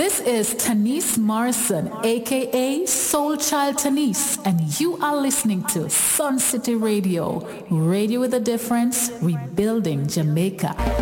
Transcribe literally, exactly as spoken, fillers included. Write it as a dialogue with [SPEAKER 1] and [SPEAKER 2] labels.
[SPEAKER 1] This is Tanise Morrison, aka Soul Child Tanise, and you are listening to Sun City Radio, radio with a difference, rebuilding Jamaica.